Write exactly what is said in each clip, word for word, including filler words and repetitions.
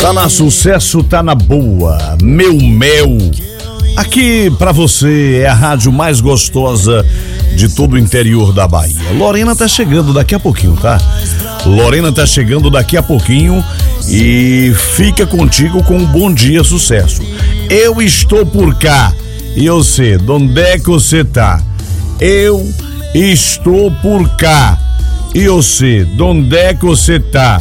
Tá na Sucesso, tá na boa, meu mel. Aqui pra você é a rádio mais gostosa de todo o interior da Bahia. Lorena tá chegando daqui a pouquinho, tá? Lorena tá chegando daqui a pouquinho e fica contigo com um Bom Dia Sucesso. Eu estou por cá e eu sei, de onde é que você tá? Eu estou por cá e eu sei, de onde é que você tá?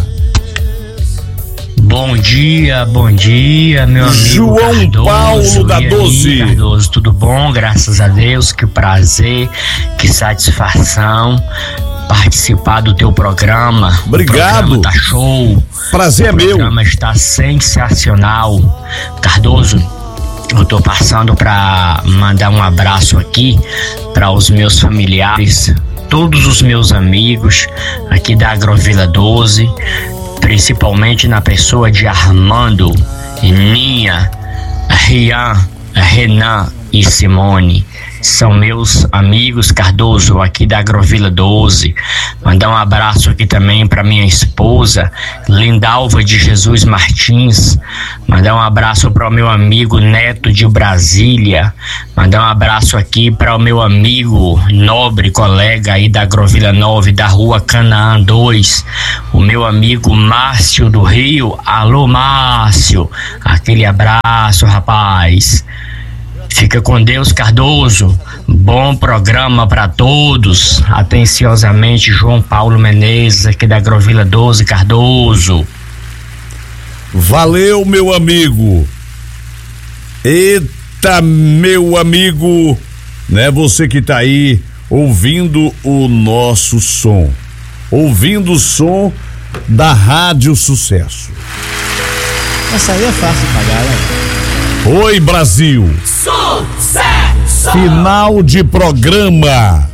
Bom dia, bom dia, meu amigo João Cardoso, Paulo da doze. Cardoso, tudo bom? Graças a Deus, que prazer, que satisfação participar do teu programa. Obrigado. O programa tá show. Prazer é meu. O programa está sensacional. Cardoso, eu tô passando para mandar um abraço aqui para os meus familiares, todos os meus amigos aqui da Agrovila doze, principalmente na pessoa de Armando, Ninha, Rian, Renan e Simone. São meus amigos, Cardoso, aqui da Agrovila doze. Mandar um abraço aqui também para minha esposa, Lindalva de Jesus Martins. Mandar um abraço para o meu amigo Neto de Brasília. Mandar um abraço aqui para o meu amigo, nobre colega aí da Agrovila nove, da rua Canaã dois. O meu amigo Márcio do Rio. Alô, Márcio. Aquele abraço, rapaz. Fica com Deus, Cardoso. Bom programa para todos. Atenciosamente, João Paulo Menezes, aqui da Agrovila doze, Cardoso. Valeu, meu amigo. Eita, meu amigo, né? Você que tá aí ouvindo o nosso som, ouvindo o som da Rádio Sucesso. Essa aí é fácil pagar, né? Oi, Brasil. Sucesso! Final de programa.